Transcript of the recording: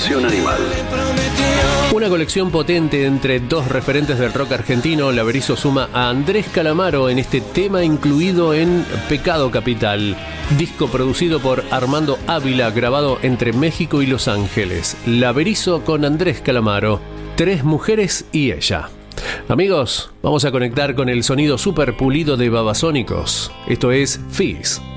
Dimensión Animal. Una colección potente entre dos referentes del rock argentino. La Berizo suma a Andrés Calamaro en este tema incluido en Pecado Capital, disco producido por Armando Ávila, grabado entre México y Los Ángeles. La Berizo con Andrés Calamaro, Tres mujeres y ella. Amigos, vamos a conectar con el sonido super pulido de Babasónicos. Esto es Fizz.